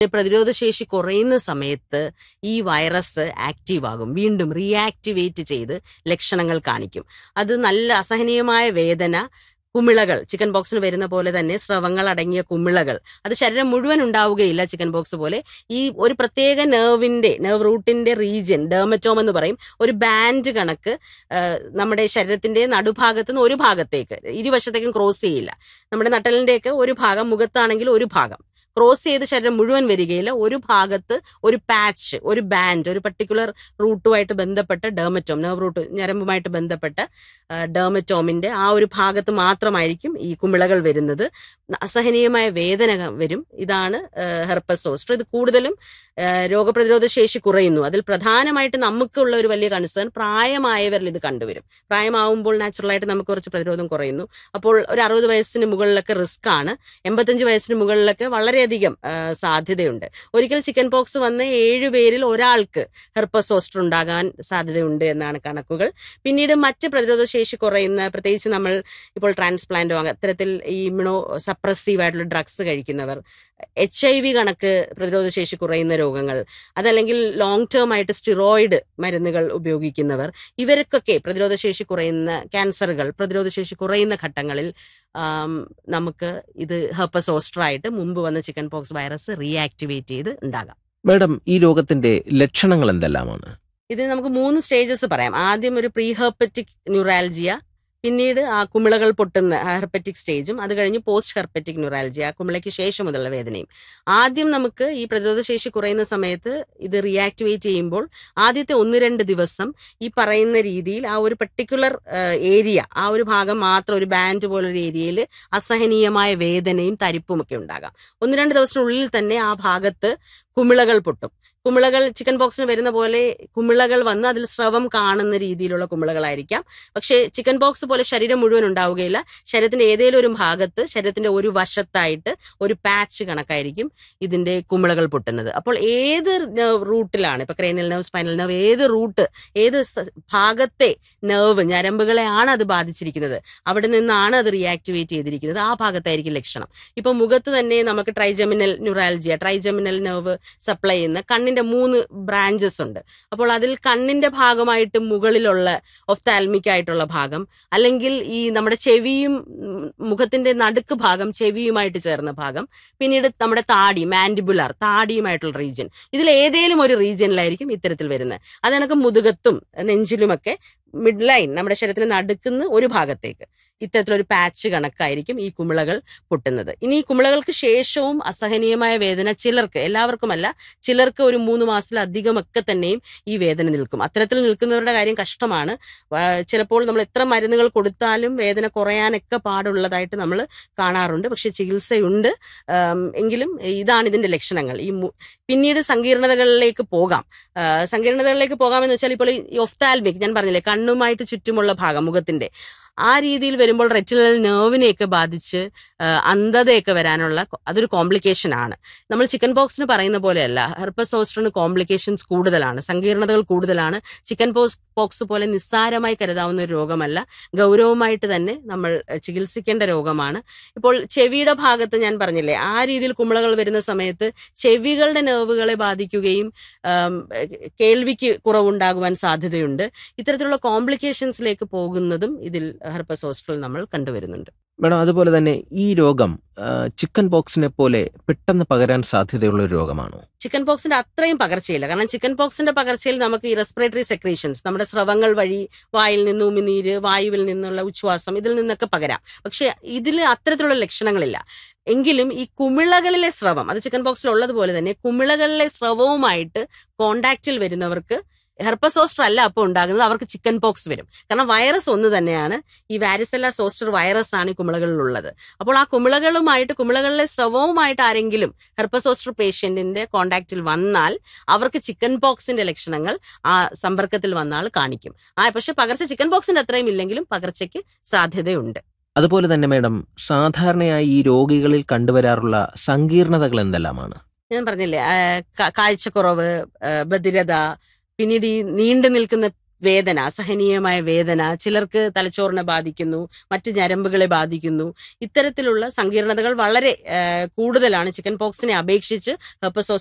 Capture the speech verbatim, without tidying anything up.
പ്രതിരോധശേഷി കുറയുന്ന സമയത്ത് ഈ വൈറസ് ആക്റ്റീവ് ആകും, വീണ്ടും റീആക്ടിവേറ്റ് ചെയ്ത് ലക്ഷണങ്ങൾ കാണിക്കും. അത് നല്ല അസഹനീയമായ വേദന, കുമിളകൾ, ചിക്കൻ ബോക്സിന് വരുന്ന പോലെ തന്നെ സ്രവങ്ങൾ അടങ്ങിയ കുമിളകൾ, അത് ശരീരം മുഴുവൻ ഉണ്ടാവുകയില്ല ചിക്കൻ ബോക്സ് പോലെ. ഈ ഒരു പ്രത്യേക നെർവിന്റെ നെർവ് റൂട്ടിന്റെ റീജിയൻ, ഡെർമറ്റോം എന്ന് പറയും, ഒരു ബാൻഡ് കണക്ക് നമ്മുടെ ശരീരത്തിന്റെ നടുഭാഗത്ത് നിന്ന് ഒരു ഭാഗത്തേക്ക്, ഇരുവശത്തേക്കും ക്രോസ് ചെയ്യില്ല. നമ്മുടെ നട്ടലിന്റെയൊക്കെ ഒരു ഭാഗം, മുഖത്താണെങ്കിൽ ഒരു ഭാഗം ക്രോസ് ചെയ്ത് ശരീരം മുഴുവൻ വരികയില്ല. ഒരു ഭാഗത്ത് ഒരു പാച്ച്, ഒരു ബാൻഡ്, ഒരു പർട്ടിക്കുലർ റൂട്ടുമായിട്ട് ബന്ധപ്പെട്ട ഡെർമറ്റോം, നെർവ് റൂട്ട് ഞരമ്പുമായിട്ട് ബന്ധപ്പെട്ട ഡെർമറ്റോമിന്റെ ആ ഒരു ഭാഗത്ത് മാത്രമായിരിക്കും ഈ കുമിളകൾ വരുന്നത്. അസഹനീയമായ വേദന വരും. ഇതാണ് ഹെർപ്പസ് സോസ്റ്റർ. ഇത് കൂടുതലും രോഗപ്രതിരോധ ശേഷി കുറയുന്നു. അതിൽ പ്രധാനമായിട്ട് നമുക്കുള്ള ഒരു വലിയ കൺസേൺ പ്രായമായവരിൽ ഇത് കണ്ടുവരും. പ്രായമാവുമ്പോൾ നാച്ചുറലായിട്ട് നമുക്ക് കുറച്ച് പ്രതിരോധം കുറയുന്നു. അപ്പോൾ ഒരു അറുപത് വയസ്സിന് മുകളിലൊക്കെ റിസ്ക് ആണ്. എൺപത്തഞ്ച് വയസ്സിന് മുകളിലൊക്കെ വളരെയധികം സാധ്യതയുണ്ട്. ഒരിക്കൽ ചിക്കൻ പോക്സ് വന്ന് ഏഴു പേരിൽ ഒരാൾക്ക് ഹെർപ്പസ് സോസ്റ്റർ ഉണ്ടാകാൻ സാധ്യതയുണ്ട് എന്നാണ് കണക്കുകൾ. പിന്നീട് മറ്റ് പ്രതിരോധ ശേഷി കുറയുന്ന, പ്രത്യേകിച്ച് നമ്മൾ ഇപ്പോൾ ട്രാൻസ്പ്ലാന്റോ അത്തരത്തിൽ ഈ ഇമ്യൂണോ സപ്രസീവ് ആയിട്ടുള്ള ഡ്രഗ്സ് കഴിക്കുന്നവർ, എച്ച് ഐ വി കണക്ക് പ്രതിരോധ ശേഷി കുറയുന്ന രോഗങ്ങൾ, അതല്ലെങ്കിൽ ലോങ് ടേം ആയിട്ട് സ്റ്റിറോയിഡ് മരുന്നുകൾ ഉപയോഗിക്കുന്നവർ, ഇവർക്കൊക്കെ പ്രതിരോധ ശേഷി കുറയുന്ന ക്യാൻസറുകൾ, പ്രതിരോധ ശേഷി കുറയുന്ന ഘട്ടങ്ങളിൽ നമുക്ക് ഇത് ഹെർപ്പസ് സോസ്റ്റർ ആയിട്ട് മുമ്പ് വന്ന ചിക്കൻ പോക്സ് വൈറസ് റീആക്ടിവേറ്റ് ചെയ്ത് ഉണ്ടാകാം. മാഡം, ഈ രോഗത്തിന്റെ ലക്ഷണങ്ങൾ എന്തെല്ലാമാണ്? ഇത് നമുക്ക് മൂന്ന് സ്റ്റേജസ് പറയാം. ആദ്യം ഒരു പ്രീ ഹെർപ്പറ്റിക് ന്യൂറാൽജിയ, പിന്നീട് ആ കുമിളകൾ പൊട്ടുന്ന ഹെർപ്പറ്റിക് സ്റ്റേജും, അത് കഴിഞ്ഞ് പോസ്റ്റ് ഹെർപ്പറ്റിക് ന്യൂറാൽജിയ, കുമിളയ്ക്ക് ശേഷം മുതലുള്ള വേദനയും. ആദ്യം നമുക്ക് ഈ പ്രതിരോധ ശേഷി കുറയുന്ന സമയത്ത് ഇത് റീആക്ടിവേറ്റ് ചെയ്യുമ്പോൾ ആദ്യത്തെ ഒന്ന് രണ്ട് ദിവസം ഈ പറയുന്ന രീതിയിൽ ആ ഒരു പർട്ടിക്കുലർ ഏരിയ, ആ ഒരു ഭാഗം മാത്രം, ഒരു ബാൻഡ് പോലൊരു ഏരിയയിൽ അസഹനീയമായ വേദനയും തരിപ്പും ഒക്കെ ഉണ്ടാകാം. ഒന്ന് രണ്ട് ദിവസത്തിനുള്ളിൽ തന്നെ ആ ഭാഗത്ത് കുമിളകൾ പൊട്ടും. കുമിളകൾ ചിക്കൻ ബോക്സിന് വരുന്ന പോലെ കുമിളകൾ വന്ന് അതിൽ സ്രവം കാണുന്ന രീതിയിലുള്ള കുമിളകളായിരിക്കാം. പക്ഷേ ചിക്കൻ ബോക്സ് പോലെ ശരീരം മുഴുവൻ ഉണ്ടാവുകയില്ല. ശരീരത്തിന്റെ ഏതെങ്കിലും ഒരു ഭാഗത്ത്, ശരീരത്തിന്റെ ഒരു വശത്തായിട്ട് ഒരു പാച്ച് കണക്കായിരിക്കും ഇതിന്റെ കുമിളകൾ പൊട്ടുന്നത്. അപ്പോൾ ഏത് നെർവ് റൂട്ടിലാണ്, ഇപ്പൊ ക്രേനിയൽ നെർവ്, സ്പൈനൽ നെർവ്, ഏത് റൂട്ട്, ഏത് ഭാഗത്തെ നെർവ് ഞരമ്പുകളെയാണ് അത് ബാധിച്ചിരിക്കുന്നത്, അവിടെ നിന്നാണ് അത് റീആക്ടിവേറ്റ് ചെയ്തിരിക്കുന്നത്, ആ ഭാഗത്തായിരിക്കും ലക്ഷണം. ഇപ്പൊ മുഖത്ത് തന്നെ നമുക്ക് trigeminal neuralgia, trigeminal nerve supply ചെയ്യുന്ന കണ്ണിന്റെ മൂന്ന് ബ്രാഞ്ചസ് ഉണ്ട്. അപ്പോൾ അതിൽ കണ്ണിന്റെ ഭാഗമായിട്ട് മുകളിലുള്ള ഒഫ്താൽമിക് ആയിട്ടുള്ള ഭാഗം, അല്ലെങ്കിൽ ഈ നമ്മുടെ ചെവിയും മുഖത്തിന്റെ നടുക്ക് ഭാഗം ചെവിയുമായിട്ട് ചേർന്ന ഭാഗം, പിന്നീട് നമ്മുടെ താടി, മാൻഡിബുലാർ, താടിയുമായിട്ടുള്ള റീജിയൻ, ഇതിൽ ഏതെങ്കിലും ഒരു റീജിയനിലായിരിക്കും ഇത്തരത്തിൽ വരുന്നത്. അത് കണക്ക് മുതുകത്തും നെഞ്ചിലുമൊക്കെ മിഡ് ലൈൻ, നമ്മുടെ ശരീരത്തിന് നടുക്കുന്ന ഒരു ഭാഗത്തേക്ക് ഇത്തരത്തിലൊരു പാച്ച് കണക്കായിരിക്കും ഈ കുമിളകൾ പൊട്ടുന്നത്. ഇനി ഈ കുമിളകൾക്ക് ശേഷവും അസഹനീയമായ വേദന ചിലർക്ക്, എല്ലാവർക്കുമല്ല, ചിലർക്ക് ഒരു മൂന്ന് മാസത്തിലധികമൊക്കെ തന്നെയും ഈ വേദന നിൽക്കും. അത്തരത്തിൽ നിൽക്കുന്നവരുടെ കാര്യം കഷ്ടമാണ്. ചിലപ്പോൾ നമ്മൾ എത്ര മരുന്നുകൾ കൊടുത്താലും വേദന കുറയാനൊക്കെ പാടുള്ളതായിട്ട് നമ്മൾ കാണാറുണ്ട്. പക്ഷെ ചികിത്സയുണ്ട്. എങ്കിലും ഇതാണ് ഇതിന്റെ ലക്ഷണങ്ങൾ. ഈ പിന്നീട് സങ്കീർണതകളിലേക്ക് പോകാം. സങ്കീർണതകളിലേക്ക് പോകാമെന്ന് വെച്ചാൽ, ഇപ്പോൾ ഈ ഒഫ്താൽമിക്, ഞാൻ പറഞ്ഞില്ലേ, കണ്ണുമായിട്ട് ചുറ്റുമുള്ള ഭാഗം മുഖത്തിന്റെ, ആ രീതിയിൽ വരുമ്പോൾ റെറ്റിനൽ നെർവിനെയൊക്കെ ബാധിച്ച് അന്ധതയൊക്കെ വരാനുള്ള അതൊരു കോംപ്ലിക്കേഷൻ ആണ്. നമ്മൾ ചിക്കൻ പോക്സിന് പറയുന്ന പോലെയല്ല, ഹെർപ്പസ് സോസ്റ്ററിന് കോംപ്ലിക്കേഷൻസ് കൂടുതലാണ്, സങ്കീർണതകൾ കൂടുതലാണ്. ചിക്കൻ പോക്സ് പോക്സ് പോലെ നിസ്സാരമായി കരുതാവുന്ന ഒരു രോഗമല്ല, ഗൗരവമായിട്ട് തന്നെ നമ്മൾ ചികിത്സിക്കേണ്ട രോഗമാണ്. ഇപ്പോൾ ചെവിയുടെ ഭാഗത്ത് ഞാൻ പറഞ്ഞില്ലേ, ആ രീതിയിൽ കുമിളകൾ വരുന്ന സമയത്ത് ചെവികളുടെ നെർവുകളെ ബാധിക്കുകയും കേൾവിക്ക് കുറവുണ്ടാകുവാൻ സാധ്യതയുണ്ട്. ഇത്തരത്തിലുള്ള കോംപ്ലിക്കേഷൻസിലേക്ക് പോകുന്നതും ഇതിൽ ഹെർപ്പസ് സോസ്റ്ററിൽ നമ്മൾ കണ്ടുവരുന്നുണ്ട്. മേഡം, അതുപോലെ തന്നെ ഈ രോഗം ചിക്കൻ പോക്സിനെ പോലെ പെട്ടെന്ന് പകരാൻ സാധ്യതയുള്ള ഒരു രോഗമാണോ? ചിക്കൻ പോക്സിന്റെ അത്രയും പകർച്ചയില്ല. കാരണം ചിക്കൻ പോക്സിന്റെ പകർച്ചയിൽ നമുക്ക് ഈ റെസ്പിറേറ്ററി സെക്രീഷൻസ്, നമ്മുടെ സ്രവങ്ങൾ വഴി വായിൽ നിന്ന് ഉമിനീര്, വായുവിൽ നിന്നുള്ള ഉച്ഛ്വാസം, ഇതിൽ നിന്നൊക്കെ പകരാം. പക്ഷെ ഇതിൽ അത്തരത്തിലുള്ള ലക്ഷണങ്ങളില്ല. എങ്കിലും ഈ കുമിളകളിലെ സ്രവം, അത് ചിക്കൻ പോക്സിൽ ഉള്ളതുപോലെ തന്നെ കുമിളകളിലെ സ്രവവുമായിട്ട് കോണ്ടാക്റ്റിൽ വരുന്നവർക്ക് ഹെർപ്പസ് സോസ്റ്റർ അല്ല അപ്പോൾ ഉണ്ടാകുന്നത്, അവർക്ക് ചിക്കൻ പോക്സ് വരും. കാരണം വൈറസ് ഒന്ന് തന്നെയാണ്. ഈ വാരിസെല്ല സോസ്റ്റർ വൈറസ് ആണ് ഈ കുമിളകളിലുള്ളത്. അപ്പോൾ ആ കുമിളകളുമായിട്ട്, കുമിളകളിലെ സ്രവവുമായിട്ട് ആരെങ്കിലും ഹെർപ്പസ് സോസ്റ്റർ പേഷ്യന്റിന്റെ കോണ്ടാക്റ്റിൽ വന്നാൽ അവർക്ക് ചിക്കൻ പോക്സിന്റെ ലക്ഷണങ്ങൾ ആ സമ്പർക്കത്തിൽ വന്നാൽ കാണിക്കും. ആ പക്ഷെ പകർച്ച ചിക്കൻ പോക്സിന്റെ അത്രയും ഇല്ലെങ്കിലും പകർച്ചയ്ക്ക് സാധ്യതയുണ്ട്. അതുപോലെ തന്നെ മേഡം, സാധാരണയായി ഈ രോഗികളിൽ കണ്ടുവരാറുള്ള സങ്കീർണതകൾ എന്തെല്ലാമാണ്? ഞാൻ പറഞ്ഞില്ലേ, കാഴ്ചക്കുറവ്, ബധിരത, പിന്നീട് ഈ നീണ്ടു നിൽക്കുന്ന വേദന, അസഹനീയമായ വേദന, ചിലർക്ക് തലച്ചോറിനെ ബാധിക്കുന്നു, മറ്റ് ഞരമ്പുകളെ ബാധിക്കുന്നു. ഇത്തരത്തിലുള്ള സങ്കീർണതകൾ വളരെ കൂടുതലാണ് ചിക്കൻ പോക്സിനെ അപേക്ഷിച്ച് ഹെർപ്പസ്